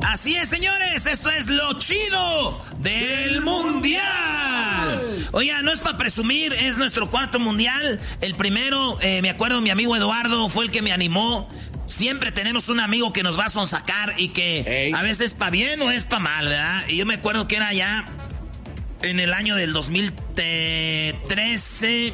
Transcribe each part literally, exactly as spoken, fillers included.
Así es, señores, esto es lo chido del mundial. Oiga, no es para presumir, es nuestro cuarto mundial. El primero, eh, me acuerdo, mi amigo Eduardo fue el que me animó. Siempre tenemos un amigo que nos va a sonsacar y que Ey. a veces es para bien o es para mal, ¿verdad? Y yo me acuerdo que era ya en el año del dos mil trece,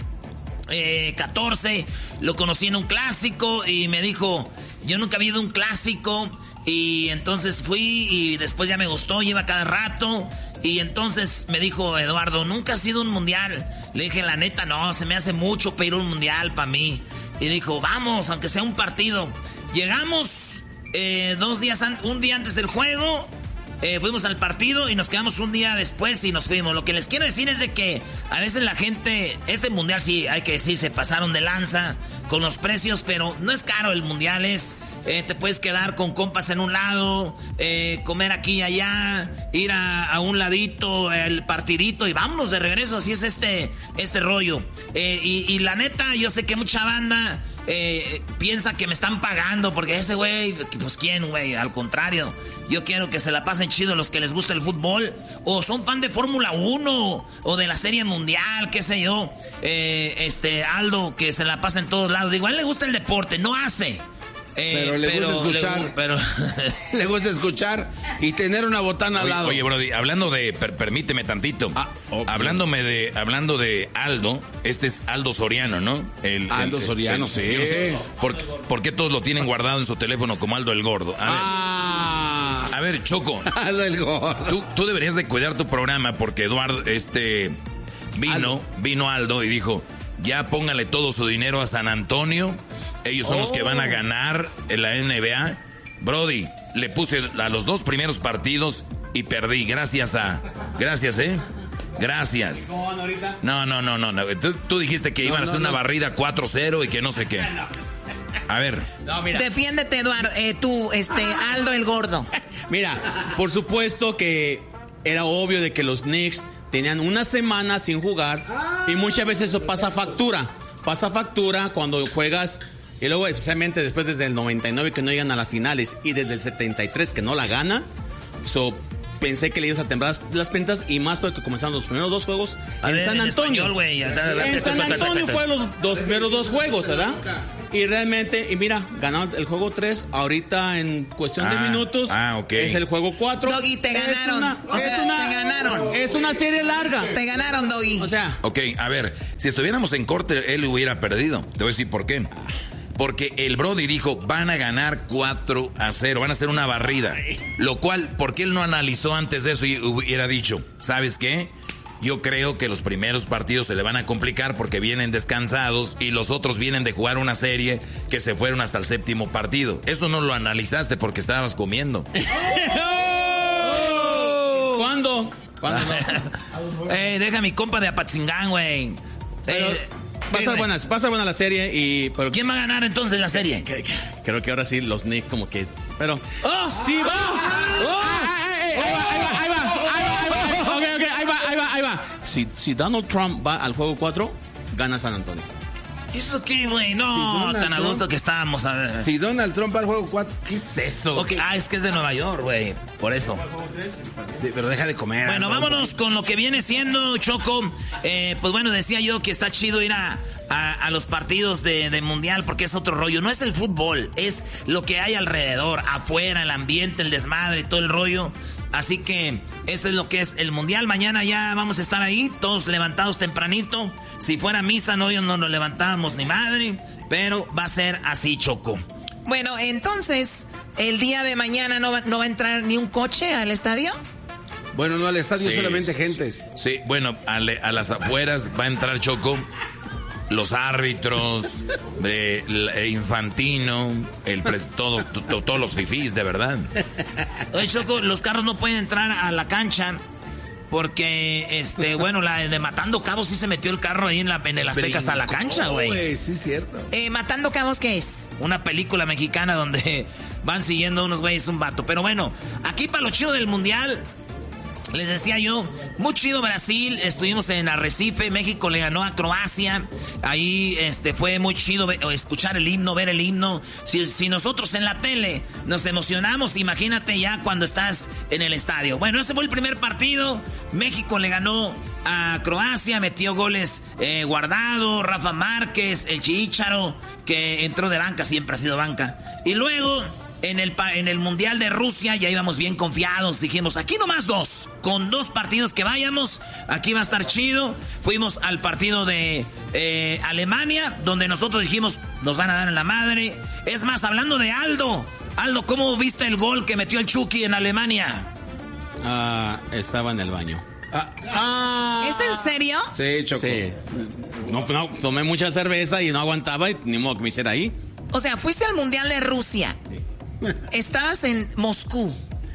eh, catorce, lo conocí en un clásico y me dijo, yo nunca había ido a un clásico. Y entonces fui y después ya me gustó, lleva cada rato. Y entonces me dijo Eduardo, ¿nunca has ido a un mundial? Le dije, la neta, no, se me hace mucho para ir a un mundial para mí. Y dijo, vamos, aunque sea un partido. Llegamos eh, dos días, an- un día antes del juego, eh, fuimos al partido y nos quedamos un día después y nos fuimos. Lo que les quiero decir es de que a veces la gente, este mundial sí, hay que decir, se pasaron de lanza con los precios, pero no es caro el mundial, es... Eh, te puedes quedar con compas en un lado, eh, comer aquí y allá, ir a, a un ladito, el partidito y vámonos de regreso. Así es este, este rollo. Eh, y, y la neta, yo sé que mucha banda eh, piensa que me están pagando porque ese güey, pues quién, güey, al contrario. Yo quiero que se la pasen chido los que les gusta el fútbol o son fan de Fórmula uno o de la Serie Mundial, qué sé yo. Eh, este Aldo, que se la pasa en todos lados. Igual le gusta el deporte, no hace. Eh, pero le pero, gusta escuchar. Le, pero... le gusta escuchar y tener una botana al oye, lado. Oye, Brody, hablando de... Per, permíteme tantito. Ah, okay. Hablándome de, hablando de Aldo, este es Aldo Soriano, ¿no? El, Aldo el, Soriano, el, sí. No sé, ¿por, ¿Por qué todos lo tienen guardado en su teléfono como Aldo el Gordo? A ver, ah. a ver Choco. Aldo el Gordo. Tú, tú deberías de cuidar tu programa porque Eduardo, este... Vino, Aldo. vino Aldo y dijo, ya póngale todo su dinero a San Antonio... Ellos son oh. los que van a ganar en la N B A. Brody, le puse a los dos primeros partidos y perdí. Gracias a... Gracias, ¿eh? Gracias. No, no, no, no. no. Tú, tú dijiste que no, iban a hacer no, una no. barrida cuatro cero y que no sé qué. A ver. No, mira. Defiéndete, Eduardo. Eh, tú, este, Aldo el Gordo. Mira, por supuesto que era obvio de que los Knicks tenían una semana sin jugar y muchas veces eso pasa factura. Pasa factura cuando juegas... Y luego, especialmente después desde el noventa y nueve que no llegan a las finales y desde el setenta y tres que no la gana, so, pensé que le ibas a temblar las, las pintas y más porque comenzaron los primeros dos juegos a en ver, San Antonio. En, español, en San Antonio fueron los dos, primeros dos juegos, ¿verdad? Y realmente, y mira, ganaron el juego tres, ahorita en cuestión ah, de minutos ah, okay. es el juego cuatro. Doggy, te ganaron. Una, o sea, una, te ganaron. Es una serie larga. Te ganaron, Doggy. O sea. Ok, a ver, si estuviéramos en corte, él hubiera perdido. Te voy a decir por qué. Porque el Brody dijo, van a ganar cuatro a cero, van a hacer una barrida. Lo cual, ¿por qué él no analizó antes de eso y hubiera dicho, ¿sabes qué? Yo creo que los primeros partidos se le van a complicar porque vienen descansados y los otros vienen de jugar una serie que se fueron hasta el séptimo partido. Eso no lo analizaste porque estabas comiendo. ¿Cuándo? ¿Cuándo no? eh, deja mi compa de Apatzingán, güey. Eh, Va a estar buena, va a estar buena la serie y... Pero, ¿quién va a ganar entonces la serie? Que, que, que, creo que ahora sí los Knicks como que... Pero... ¡Oh! ¡Sí va! ¡Oh! Ahí va, ahí va, ahí va, ahí va, ok, ok, ahí va, ahí va, ahí va. Si, si Donald Trump va al juego cuatro, gana San Antonio. ¿Eso qué, güey? No, si tan a gusto Trump, que estábamos a ver. Si Donald Trump va al juego cuatro, ¿qué es eso? Okay. Ah, es que es de Nueva York, güey. Por eso. De, pero deja de comer. Bueno, vámonos con lo que viene siendo, Choco. Eh, pues bueno, decía yo que está chido ir a, a, a los partidos de, de Mundial porque es otro rollo. No es el fútbol, es lo que hay alrededor, afuera, el ambiente, el desmadre, todo el rollo. Así que eso es lo que es el Mundial. Mañana ya vamos a estar ahí, todos levantados tempranito. Si fuera misa, no, no nos levantábamos ni madre. Pero va a ser así, Choco. Bueno, entonces, ¿el día de mañana no va, no va a entrar ni un coche al estadio? Bueno, no al estadio, sí, solamente sí, gentes. Sí, bueno, a, le, a las afueras va a entrar, Choco, los árbitros, eh, el Infantino, el pres, todos, to, to, todos los fifís, de verdad. Oye, Choco, los carros no pueden entrar a la cancha porque, este, bueno, la de Matando Cabos sí se metió el carro ahí en, la, en el Azteca hasta la cancha, güey. Sí, cierto. Eh, ¿Matando Cabos qué es? Una película mexicana donde van siguiendo unos güeyes un vato. Pero bueno, aquí para lo chido del Mundial... Les decía yo, muy chido Brasil, estuvimos en Arrecife, México le ganó a Croacia, ahí este fue muy chido ver, escuchar el himno, ver el himno. Si, si nosotros en la tele nos emocionamos, imagínate ya cuando estás en el estadio. Bueno, ese fue el primer partido, México le ganó a Croacia, metió goles eh, Guardado, Rafa Márquez, el Chicharo, que entró de banca, siempre ha sido banca. Y luego... En el, en el Mundial de Rusia ya íbamos bien confiados, dijimos, aquí nomás dos, con dos partidos que vayamos, aquí va a estar chido. Fuimos al partido de eh, Alemania, donde nosotros dijimos, nos van a dar en la madre. Es más, hablando de Aldo, Aldo, ¿cómo viste el gol que metió el Chucky en Alemania? Ah, estaba en el baño. Ah, ah. ¿Es en serio? Sí, Choco. Sí. No, no, tomé mucha cerveza y no aguantaba y ni modo que me hiciera ahí. O sea, fuiste al Mundial de Rusia. Sí. Estabas en Moscú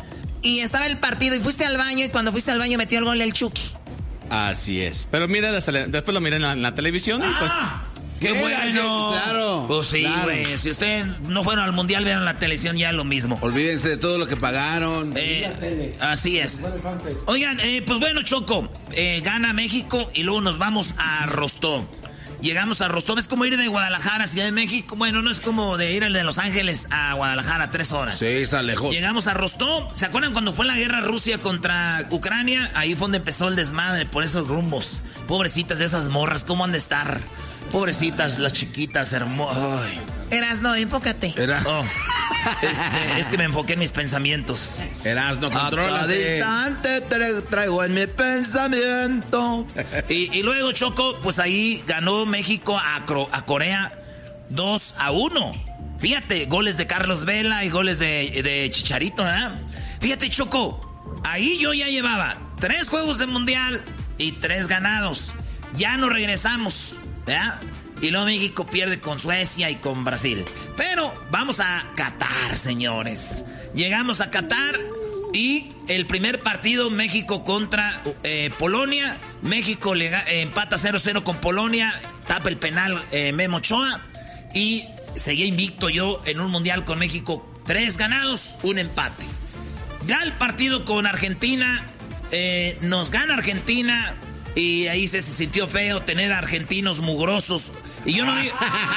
y estaba el partido y fuiste al baño, y cuando fuiste al baño metió el gol el Chucky. Así es. Pero mira, después lo miré en la, en la televisión y pues... Ah, ¡qué bueno! Claro. Pues sí, güey. Claro. Si ustedes no fueron al Mundial, vean la televisión, ya lo mismo. Olvídense de todo lo que pagaron. Eh, así es. Oigan, eh, pues bueno, Choco, eh, gana México y luego nos vamos a Rostov. Llegamos a Rostov, es como ir de Guadalajara a Ciudad de México. Bueno, no es como de ir de Los Ángeles a Guadalajara, tres horas. Sí, está lejos. Llegamos a Rostov. ¿Se acuerdan cuando fue la guerra Rusia contra Ucrania? Ahí fue donde empezó el desmadre por esos rumbos. Pobrecitas de esas morras, ¿cómo han de estar? Pobrecitas, las chiquitas, hermosas. Erasno, enfócate. Era... Oh, este, es que me enfoqué en mis pensamientos. Erasno, contrólate. Distante te traigo en mi pensamiento. Y, y luego, Choco, pues ahí ganó México a, a Corea dos a uno. Fíjate, goles de Carlos Vela y goles de, de Chicharito, ¿verdad? Fíjate, Choco, ahí yo ya llevaba tres juegos de mundial y tres ganados. Ya no regresamos, ¿verdad? Y luego México pierde con Suecia y con Brasil. Pero vamos a Qatar, señores. Llegamos a Qatar y el primer partido, México contra eh, Polonia. México le, eh, empata cero cero con Polonia. Tapa el penal eh, Memo Ochoa. Y seguía invicto yo en un mundial con México. Tres ganados, un empate. Ya el partido con Argentina. Eh, nos gana Argentina. Y ahí se, se sintió feo tener argentinos mugrosos. Y yo no digo...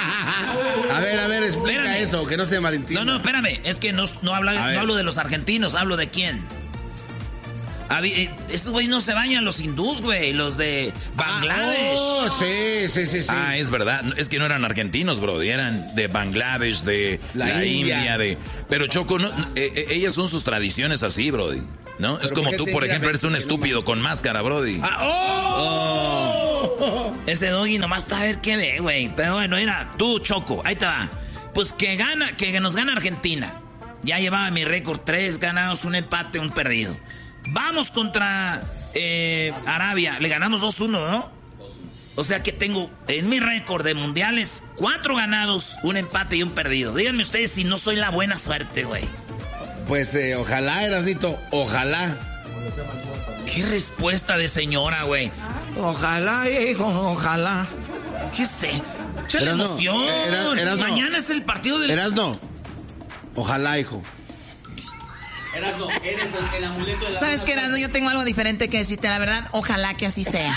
A ver, a ver, explica espérame. Eso, que no se malentienda. No, no, espérame. Es que no, no, habla, no hablo de los argentinos, hablo de quién. Estos güeyes no se bañan, los hindús, güey, los de Bangladesh. Ah, oh, sí, sí, sí, sí. Ah, es verdad. Es que no eran argentinos, bro. Eran de Bangladesh, de la, la India. India, de... Pero Choco, no, eh, ellas son sus tradiciones así, brody. ¿No? Es como tú, por ejemplo, eres un estúpido no con máscara, brody. Ah, oh. Oh. Ese doggy nomás está a ver qué ve, güey. Pero bueno, mira, tú, Choco, ahí te va. Pues que gana, que nos gana Argentina. Ya llevaba mi récord, tres ganados, un empate, un perdido. Vamos contra eh, Arabia, le ganamos dos uno, ¿no? O sea que tengo en mi récord de mundiales cuatro ganados, un empate y un perdido. Díganme ustedes si no soy la buena suerte, güey. Pues eh, ojalá, Erasnito, ojalá. Qué respuesta de señora, güey. Ojalá, hijo, ojalá. ¿Qué sé? Échale emoción. Eras, Erasno, mañana es el partido del... Erasno, ojalá, hijo. Erasno, eres el, el amuleto de la... ¿Sabes qué, Erasno? Yo tengo algo diferente que decirte, la verdad. Ojalá que así sea.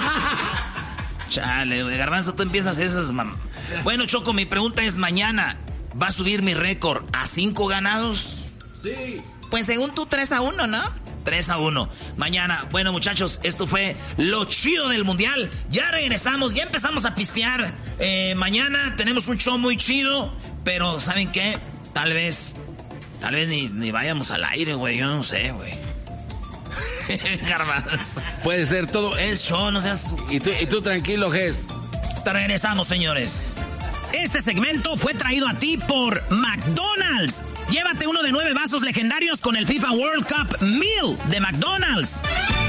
Chale, güey, Garbanzo, tú empiezas esas, mam. Bueno, Choco, mi pregunta es, mañana, ¿va a subir mi récord a cinco ganados? Sí. Pues según tú, tres a uno, ¿no? tres a uno. Mañana, bueno, muchachos, esto fue lo chido del mundial. Ya regresamos, ya empezamos a pistear. Eh, mañana tenemos un show muy chido, pero ¿saben qué? Tal vez, tal vez ni, ni vayamos al aire, güey. Yo no sé, güey. Garbanzo. Puede ser todo. Es show, no seas... Y tú, y tú tranquilo, Ges. Te regresamos, señores. Este segmento fue traído a ti por McDonald's. Llévate uno de nueve vasos legendarios con el FIFA World Cup Meal de McDonald's.